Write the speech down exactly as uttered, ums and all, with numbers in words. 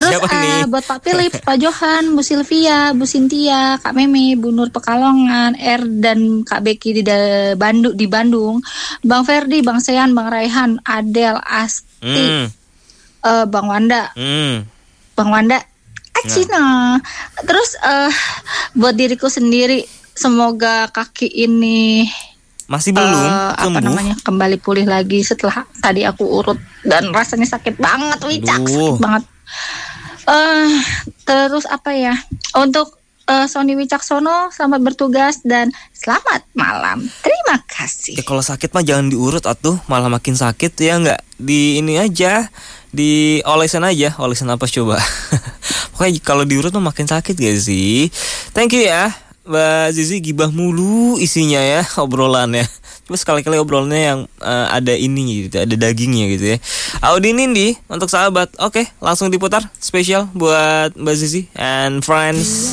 siapa uh, nih? buat Pak Philip, Pak Johan, Bu Silvia, Bu Sintia, Kak Meme, Bu Nur Pekalongan, Er dan Kak Becky di da- Bandung, di Bandung, Bang Ferdi, Bang Sean, Bang Raihan, Adel, Asti, Hmm. uh, Bang Wanda, Hmm. Bang Wanda, Acina. Terus uh, buat diriku sendiri, semoga kaki ini Masih belum uh, apa sembuh. namanya kembali pulih lagi setelah tadi aku urut dan rasanya sakit banget, Wicak, Aduh. sakit banget. Uh, terus apa ya untuk uh, Sony Wicaksono, selamat bertugas dan selamat malam. Terima kasih. Ya kalau sakit mah jangan diurut atuh, malah makin sakit ya nggak. Di ini aja, di olesan aja, olesan apa coba. Pokoknya kalau diurut mah makin sakit gak sih. Thank you ya Mbak Zizi, gibah mulu isinya ya obrolannya. Coba sekali-kali obrolannya yang uh, ada ininya gitu, ada dagingnya gitu ya. Audi Nindi untuk sahabat. Oke, langsung diputar spesial buat Mbak Zizi and friends.